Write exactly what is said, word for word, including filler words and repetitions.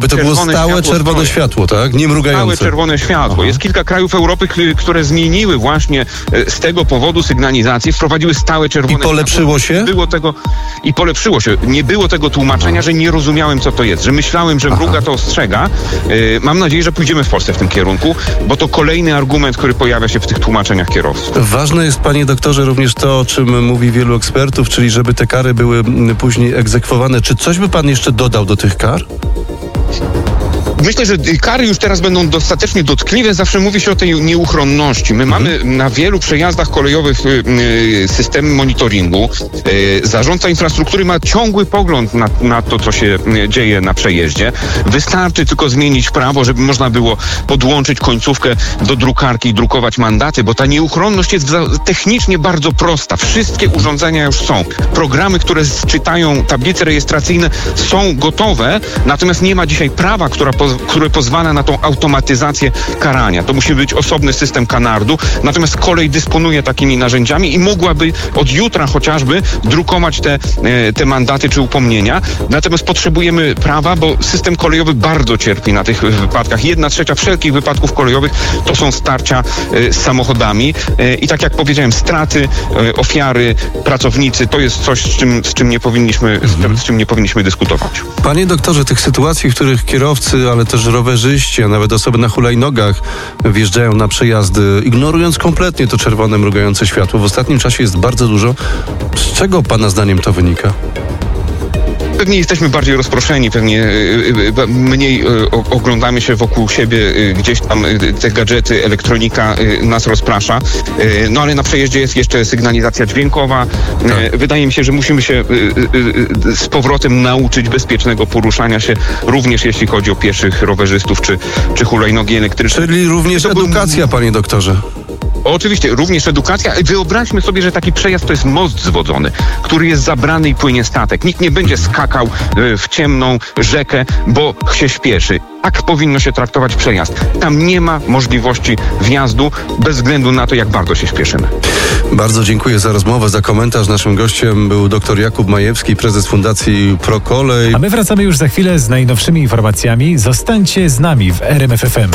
Żeby to było stałe światło czerwone stoi. światło, tak? Nie mrugające. Stałe czerwone światło. Aha. Jest kilka krajów Europy, k- które zmieniły właśnie e, z tego powodu sygnalizację, wprowadziły stałe czerwone I polepszyło światło. się? Nie było tego, I polepszyło się. Nie było tego tłumaczenia, Aha. że nie rozumiałem, co to jest. Że myślałem, że mruga Aha. to ostrzega. E, mam nadzieję, że pójdziemy w Polsce w tym kierunku, bo to kolejny argument, który pojawia się w tych tłumaczeniach kierowców. Ważne jest, panie doktorze, również to, o czym mówi wielu ekspertów, czyli żeby te kary były mm, później egzekwowane. Czy coś by pan jeszcze dodał do tych kar? Myślę, że kary już teraz będą dostatecznie dotkliwe. Zawsze mówi się o tej nieuchronności. My Mhm. mamy na wielu przejazdach kolejowych y, y, systemy monitoringu. Y, zarządca infrastruktury ma ciągły pogląd na, na to, co się y, dzieje na przejeździe. Wystarczy tylko zmienić prawo, żeby można było podłączyć końcówkę do drukarki i drukować mandaty, bo ta nieuchronność jest za, technicznie bardzo prosta. Wszystkie urządzenia już są. Programy, które czytają tablice rejestracyjne, są gotowe, natomiast nie ma dzisiaj prawa, która po, które pozwala na tą automatyzację karania. To musi być osobny system kanardu, natomiast kolej dysponuje takimi narzędziami i mogłaby od jutra chociażby drukować te, e, te mandaty czy upomnienia. Natomiast potrzebujemy prawa, bo system kolejowy bardzo cierpi na tych wypadkach. Jedna trzecia wszelkich wypadków kolejowych to są starcia e, z samochodami e, i tak jak powiedziałem, straty, e, ofiary, pracownicy, to jest coś, z czym, z czym nie powinniśmy, Mhm. z czym nie powinniśmy dyskutować. Panie doktorze, tych sytuacji, w których kierowcy, ale też rowerzyści, a nawet osoby na hulajnogach wjeżdżają na przejazdy, ignorując kompletnie to czerwone mrugające światło, w ostatnim czasie jest bardzo dużo. Z czego pana zdaniem to wynika? Pewnie jesteśmy bardziej rozproszeni, pewnie y, y, mniej y, o, oglądamy się wokół siebie, y, gdzieś tam y, te gadżety, elektronika y, nas rozprasza. Y, no ale na przejeździe jest jeszcze sygnalizacja dźwiękowa. Tak. Y, wydaje mi się, że musimy się y, y, y, z powrotem nauczyć bezpiecznego poruszania się, również jeśli chodzi o pieszych, rowerzystów czy, czy hulajnogi elektryczne. Czyli również To był- edukacja, panie doktorze. Oczywiście, również edukacja. Wyobraźmy sobie, że taki przejazd to jest most zwodzony, który jest zabrany i płynie statek. Nikt nie będzie skakał y, w ciemną rzekę, bo się śpieszy. Tak powinno się traktować przejazd. Tam nie ma możliwości wjazdu bez względu na to, jak bardzo się śpieszymy. Bardzo dziękuję za rozmowę, za komentarz. Naszym gościem był dr Jakub Majewski, prezes Fundacji ProKolej. A my wracamy już za chwilę z najnowszymi informacjami. Zostańcie z nami w R M F F M.